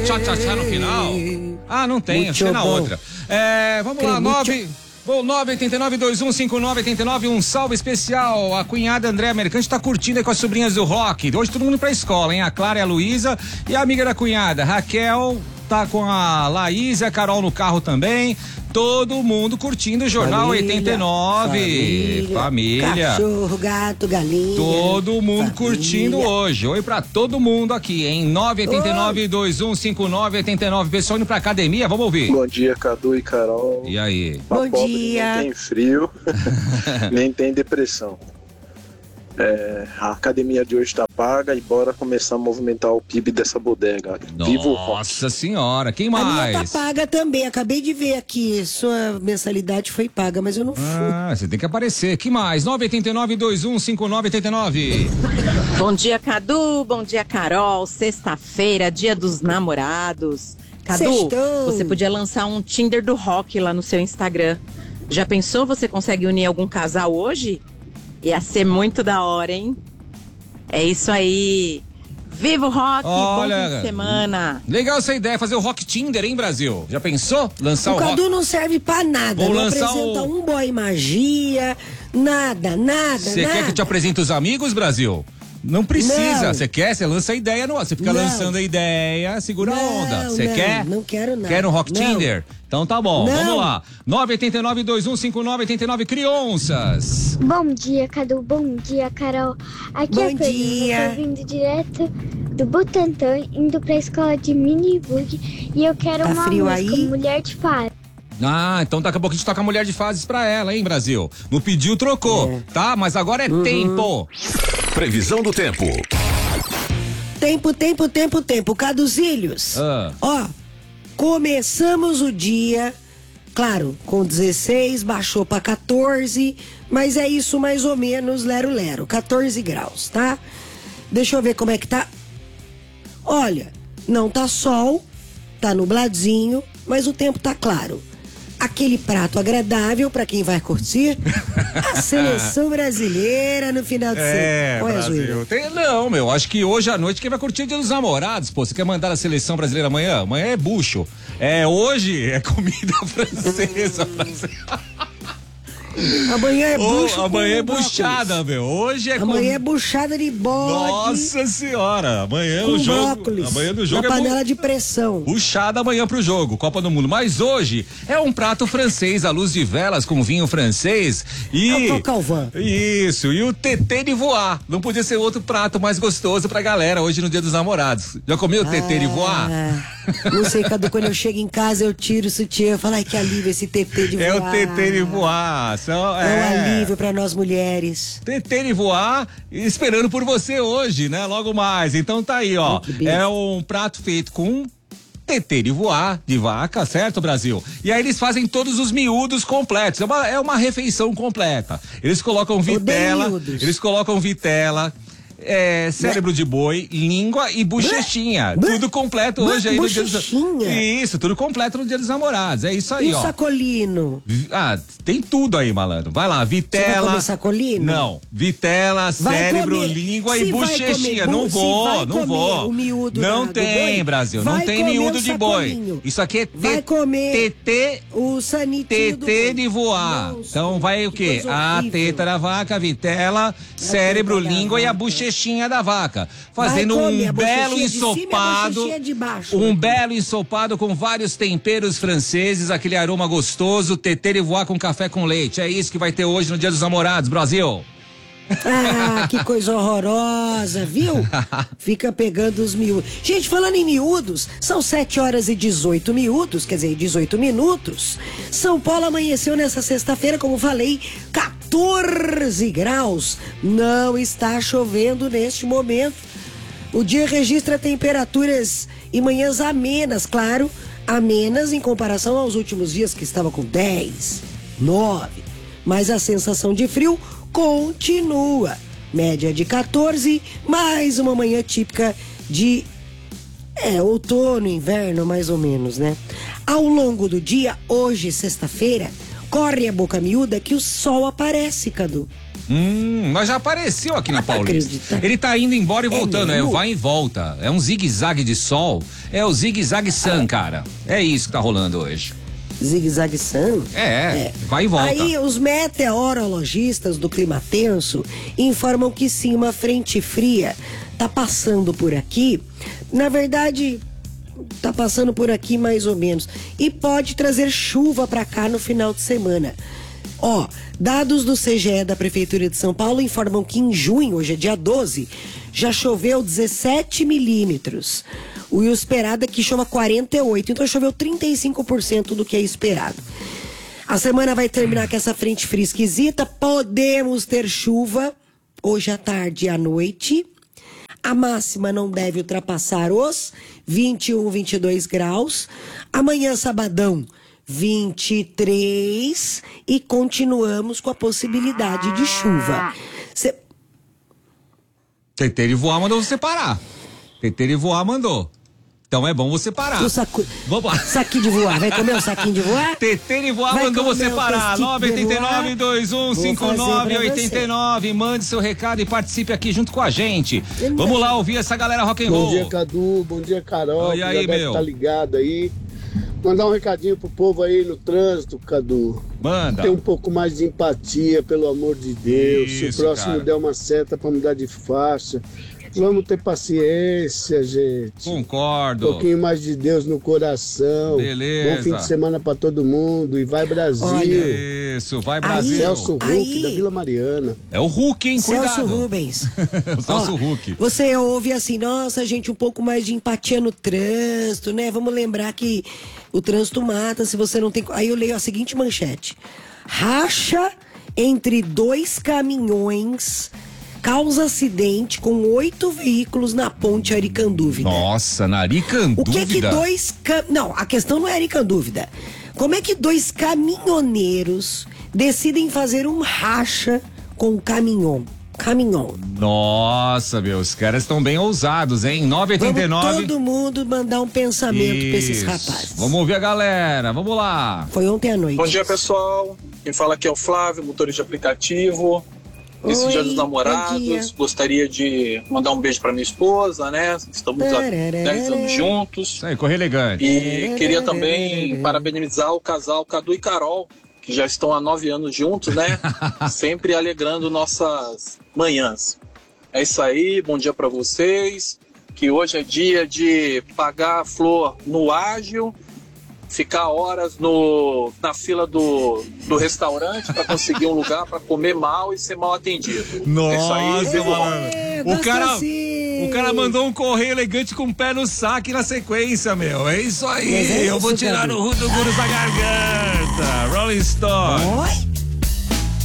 tchá no final? Ah, não tem, acho que é na outra. Vamos lá, 989-2159-89, um salve especial. A cunhada Andréa Mercante tá curtindo aí com as sobrinhas do rock. Hoje todo mundo pra escola, hein? A Clara e a Luísa e a amiga da cunhada, Raquel, tá com a Laís e a Carol no carro também. Todo mundo curtindo o Jornal 89. Família. Cachorro, gato, galinha. Todo mundo curtindo hoje. Oi pra todo mundo aqui, hein? 989-2159-89. Pessoal indo pra academia, vamos ouvir. Bom dia, Cadu e Carol. E aí? Bom dia. Nem tem frio, nem tem depressão. A academia de hoje tá paga e bora começar a movimentar o PIB dessa bodega. Viva o rock. Nossa senhora, quem mais? A minha tá paga também, acabei de ver aqui, sua mensalidade foi paga, mas eu não fui. Você tem que aparecer. Que mais? 989-2159-89. Bom dia, Cadu, bom dia, Carol. Sexta-feira, dia dos namorados. Cadu, Sextou. Você podia lançar um Tinder do rock lá no seu Instagram. Já pensou, você consegue unir algum casal hoje? Ia ser muito da hora, hein? É isso aí. Viva o rock, bom fim de semana. Legal essa ideia, fazer o Rock Tinder, hein, Brasil? Já pensou? Lançar o Cadu rock... não serve pra nada. Vou não lançar apresenta um boy magia, nada. Você quer que eu te apresente os amigos, Brasil? Não precisa. Você quer? Você lança a ideia no ar. Você fica lançando a ideia, segura a onda. Você quer? Não quero nada. Quer um Rock Tinder? Então tá bom, vamos lá. 989-2159-89, crianças. Bom dia, Cadu. Bom dia, Carol. Aqui Bom é a Fernanda, dia. tô vindo direto do Butantã, indo pra escola de Minibug. E eu quero Tá uma frio música, aí? Mulher de Fase. Então daqui a pouco a gente toca Mulher de Fases pra ela, hein, Brasil? Não pediu, trocou, tá? Mas agora é tempo. Previsão do tempo. Tempo. Caduzilhos. Ó, começamos o dia, claro, com 16, baixou pra 14, mas é isso mais ou menos, lero, 14 graus, tá? Deixa eu ver como é que tá. Olha, não tá sol, tá nubladinho, mas o tempo tá claro. Aquele prato agradável pra quem vai curtir a seleção brasileira no final de semana. Brasil. Não, acho que hoje à noite quem vai curtir é o Dia dos Namorados, pô. Você quer mandar a seleção brasileira amanhã? Amanhã é bucho. Hoje é comida francesa. Amanhã é bucho. Amanhã é buchada, meu. Hoje é amanhã é buchada de bode. Nossa senhora. Amanhã o jogo. Brócolis, amanhã do jogo na panela de pressão. Buchada amanhã pro jogo, Copa do Mundo. Mas hoje é um prato francês à luz de velas com vinho francês e é o Calvin. Isso, e o tété de voar. Não podia ser outro prato mais gostoso pra galera hoje no Dia dos Namorados. Já comeu tété de voar? Não sei, Cadu, quando eu chego em casa eu tiro o sutiã, eu falo, ai que alívio esse tété de voar. É o tété de voar. É um alívio pra nós mulheres. Tété de voar, esperando por você hoje, né? Logo mais. Então tá aí, ó. É um prato feito com tété de voar, de vaca, certo, Brasil? E aí eles fazem todos os miúdos completos. É uma refeição completa. Eles colocam vitela, cérebro de boi, língua e bochechinha. Tudo completo hoje aí no Dia dos Namorados. Isso, tudo completo no Dia dos Namorados. É isso aí, e ó. E sacolino? Tem tudo aí, malandro. Vai lá, vitela. Você vai comer sacolino? Não, vitela, cérebro, língua e bochechinha. Não vou. O miúdo não tem, boi, Brasil. Não tem miúdo de boi. Isso aqui é tété. O sanitinho tété de voar. Nossa, então vai o quê? A teta da vaca, a vitela, cérebro, língua e a bochechinha da vaca, fazendo um belo ensopado com vários temperos franceses, aquele aroma gostoso, tété de voar com café com leite. É isso que vai ter hoje no Dia dos Namorados, Brasil. Que coisa horrorosa, viu? Fica pegando os miúdos. Gente, falando em miúdos, são 7h18, quer dizer, 18 minutos. São Paulo amanheceu nessa sexta-feira, como falei, 14 graus. Não está chovendo neste momento. O dia registra temperaturas e manhãs amenas, claro, amenas em comparação aos últimos dias que estava com 10, 9. Mas a sensação de frio continua. Média de 14, mais uma manhã típica de outono, inverno, mais ou menos, né? Ao longo do dia, hoje, sexta-feira, corre a boca miúda que o sol aparece, Cadu. Mas já apareceu aqui na Paulista. Acredita. Ele tá indo embora e voltando, mesmo? vai e volta. É um zigue-zague de sol, é o zigue-zague sun, cara. É isso que tá rolando hoje. Zigue-zague Sun. Vai e volta. Aí os meteorologistas do clima tenso informam que sim, uma frente fria tá passando por aqui. Na verdade, tá passando por aqui mais ou menos. E pode trazer chuva pra cá no final de semana. Ó, dados do CGE da Prefeitura de São Paulo informam que em junho, hoje é dia 12, já choveu 17 milímetros. O esperado é que chova 48, então choveu 35% do que é esperado. A semana vai terminar com essa frente fria esquisita, podemos ter chuva hoje à tarde e à noite. A máxima não deve ultrapassar os 21, 22 graus. Amanhã, sabadão, 23 e continuamos com a possibilidade de chuva. Teteiro e voar mandou você parar. Teteiro e voar mandou. Então é bom você parar. Vamos lá. Saquinho de voar. Vai comer um saquinho de voar? Teteiro e voar mandou você parar. 989-2159-89. Mande seu recado e participe aqui junto com a gente. Vamos lá ouvir essa galera rock and roll. Bom dia, Cadu. Bom dia, Carol. E aí, meu? Tá ligado aí. Mandar um recadinho pro povo aí no trânsito, Cadu. Manda. Tem um pouco mais de empatia, pelo amor de Deus. Isso, se o próximo cara. der uma seta pra mudar de faixa, vamos ter paciência, gente. Concordo. Um pouquinho mais de Deus no coração. Beleza. Bom fim de semana pra todo mundo. E vai Brasil. Isso, vai Brasil. Celso Huck, da Vila Mariana. É o Hulk, hein? Cuidado. Celso Rubens. O Celso Huck. Você ouve assim, nossa, gente, um pouco mais de empatia no trânsito, né? Vamos lembrar que o trânsito mata se você não tem... Aí eu leio a seguinte manchete. Racha entre dois caminhões causa acidente com 8 veículos na ponte Aricandúvida. Nossa, na Aricandúvida. O que é que Não, a questão não é Aricandúvida. Como é que dois caminhoneiros decidem fazer um racha com um caminhão? Nossa, meu, os caras estão bem ousados, hein? 989. Vamos todo mundo mandar um pensamento pra esses rapazes. Vamos ouvir a galera, vamos lá. Foi ontem à noite. Bom dia, pessoal. Quem fala aqui é o Flávio, motorista de aplicativo. Esse Oi, dia dos bom namorados, dia. gostaria de mandar um beijo pra minha esposa, né? Estamos há 10 anos juntos. Isso aí, corre elegante. E queria também parabenizar o casal Cadu e Carol, que já estão há 9 anos juntos, né? Sempre alegrando nossas manhãs. É isso aí, bom dia pra vocês. Que hoje é dia de pagar a flor no ágil, ficar horas na fila do restaurante para conseguir um lugar para comer mal e ser mal atendido. Nossa, é isso aí, viu, mano. Assim. O cara mandou um correio elegante com o pé no saque na sequência, meu. É isso aí. Mas é eu vou isso, tirar Gabi. no Rudo Guros da garganta. Rolling Stone. Oi?